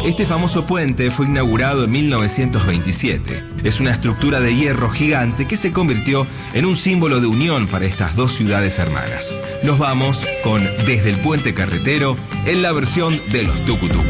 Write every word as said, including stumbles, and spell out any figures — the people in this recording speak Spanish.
Este famoso puente fue inaugurado en mil novecientos veintisiete. Es una estructura de hierro gigante que se convirtió en un símbolo de unión para estas dos ciudades hermanas. Nos vamos con Desde el Puente Carretero en la versión de los Tucu Tucu.